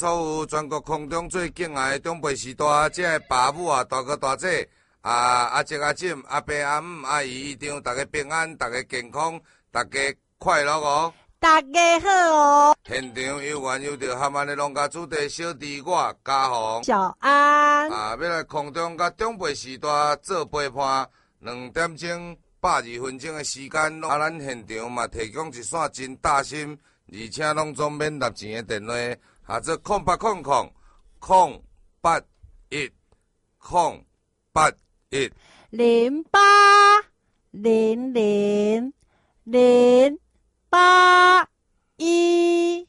所有全国空中最敬爱的长辈时代，这个爸母啊、大哥大姐阿叔阿婶、阿伯阿姆、阿姨姨丈，大家平安，大家健康，大家快乐哦！ 大家好哦！ 现场有缘有着含安的农家主题小弟我嘉宏、 小安要来空中甲长辈时代做陪伴，2点钟82分钟的时间，咱现场嘛提供一线真大心，而且拢总免纳钱的电话。做0800 081 081 0800 081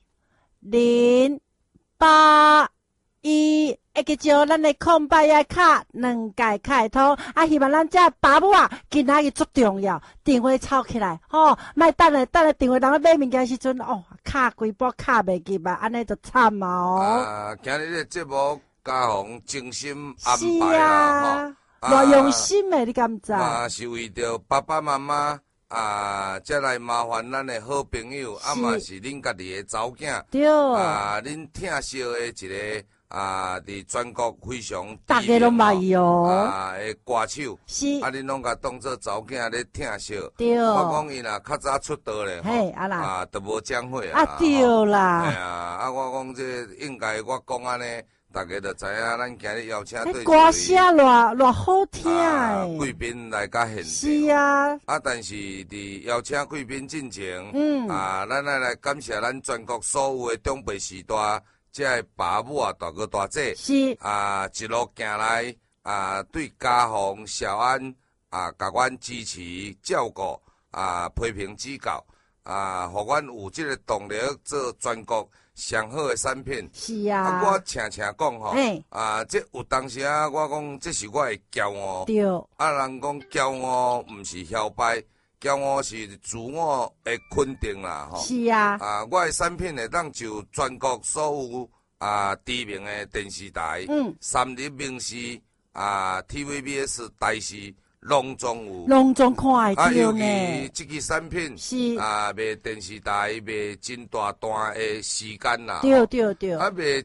081，会记住咱的空白的卡2届开通。希望咱这爸母啊，今仔日足重要，电话抄起来，莫等咧电话人咧买物件时阵，卡规波卡袂记吧，安尼就惨哦。 今日的节目嘉宏精心安排啦，偌用心的，你敢知？ 是为着爸爸妈妈才来麻烦咱的好朋友，嘛是恁家己的查某囝， 对， 恁疼惜的一个伫全国非常大家拢捌伊哦， 的歌手， 是， 恁拢甲当做查某囝咧疼惜。 对， 我讲伊若较早出道咧， 嘿， 都无将会对啦， 哎呀，我讲这应该我讲安尼，大家就知影咱今日邀请对歌声偌好听诶， 贵宾来甲现场。 是啊， 但是伫邀请贵宾进前，咱来感谢咱全国所有的长辈时代，这个爸母大哥大姐， 是一路行来，对嘉宏、小安甲阮支持照顾，批评指教，互阮有这个动力做全国上好的产品。 是啊， 我常常讲吼，这有当时我讲这是我的骄傲。 对， 人讲骄傲毋是摇摆，骄傲是自我的肯定啦，吼。 是啊， 我的产品会当就全国所有知名的电视台，三立明视TVBS 台视。拢总有， 拢总看会到呢。 尤其这个产品是卖电视台卖真大段的时间啦。 对， 卖